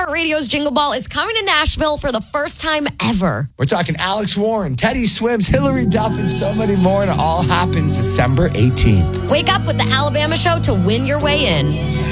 iHeartRadio's Jingle Ball is coming to Nashville for the first time ever. We're talking Alex Warren, Teddy Swims, Hillary Duff, and so many more. And it all happens December 18th. Wake up with the Alabama Show to win your way in.